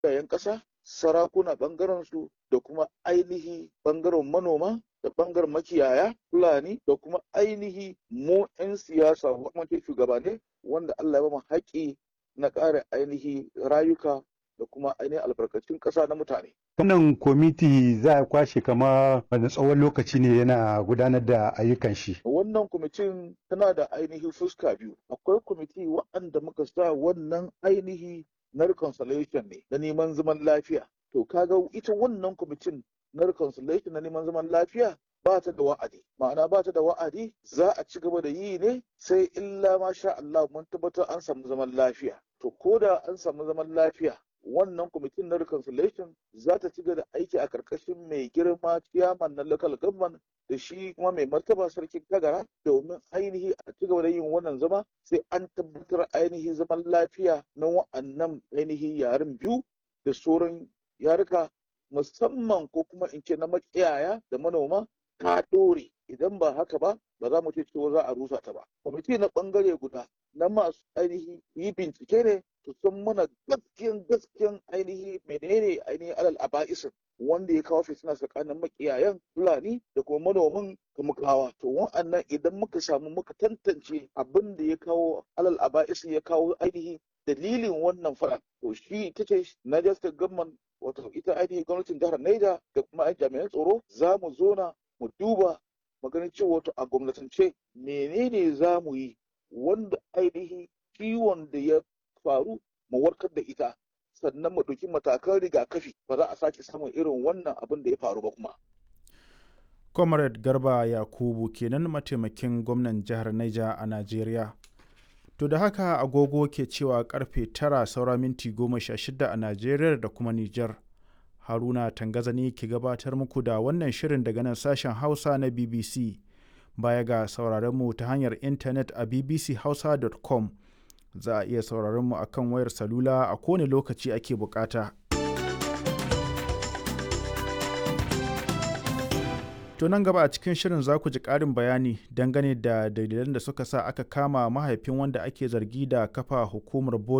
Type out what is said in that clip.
'yan ƙasa, sarakuna ɓangaren su da kuma ainihi ɓangaren manoma da ɓangaren makiyaya Fulani da kuma ainihi mu 'yan siyasa gwamnati shugabanni wanda Allah ya ba mu haƙƙi na ƙara ainihi rayuka da kuma ainihin albarkacin ƙasa na mutane. Wannan kwamiti za a kwashe kama wani tsawon lokaci ne yana gudanar da ayyukan shi. Wannan kwamitin tana da ainihi fuska biyu. Akwai kwamiti waɗanda muka sa wannan ainihi na reconciliation ne na neman zaman lafiya. To kaga ita wannan kwamitin na reconciliation na neman zaman lafiya ba ta da wa'adi. Ma'ana ba ta da wa'adi za a ci gaba da yi ne sai illa masha Allah mun tabbatar an samu zaman lafiya. To ko da an samu zaman lafiya wannan kwamitin na reconciliation za ta ci gaba da aiki a ƙarƙashin mai girma ciyaman na local government da shi kuma mai martaba sarkin Kagara domin ainihi a ci gaba da yin wannan zama sai an tabbatar ainihi zaman lafiya na wa'annan ainihi yaren biyu da sauran yaruka musamman ko kuma in ce na makiyaya da manoma ta ɗore idan ba haka ba ba za mu ce cewa za a rusa ta ba. Kwamiti na ɓangare guda na masu ainihi yi bincike ne su san mana gaskiyan ainihi menene ainihin alal aba'isin wanda ya kawo fitina tsakanin makiyayan Fulani da kuma manoman kamukawa. To wa'annan idan muka samu muka tantance abin da ya kawo alal aba'isin ya kawo ainihi dalilin wannan fara to shi ita ce Niger State Government wato ita ainihin gwamnatin jihar Niger da kuma jami'an tsaro za mu zona mu duba maganin cewa wato a gwamnatance menene za mu yi wanda ainihi ciwon da ya faru mu warkar da ita sannan mu ɗauki matakan rigakafi ba za a sake samun irin wannan abin da ya faru ba kuma. Comrade Garba Yakubu kenan mataimakin gwamnan jihar Niger a Najeriya. To da haka agogo ke cewa karfe 9 saura minti 16 a Najeriya da kuma Nijar. Haruna Tangaza ne ke gabatar muku da wannan shirin daga nan sashen Hausa na BBC. Baya ga sauraron mu ta hanyar intanet a bbchausa.com. Za a iya sauraron mu akan wayar salula a kowane lokaci ake bukata. To nan gaba a cikin shirin za ku ji ƙarin bayani dangane da dalilan da suka sa aka kama mahaifin wanda ake zargi da kafa hukumar